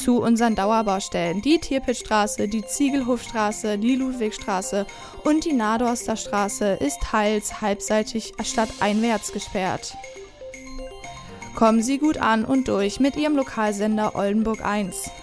zu unseren Dauerbaustellen. Die Tirpitzstraße, die Ziegelhofstraße, die Ludwigstraße und die Nadorster Straße ist teils halbseitig stadteinwärts gesperrt. Kommen Sie gut an und durch mit Ihrem Lokalsender Oldenburg 1.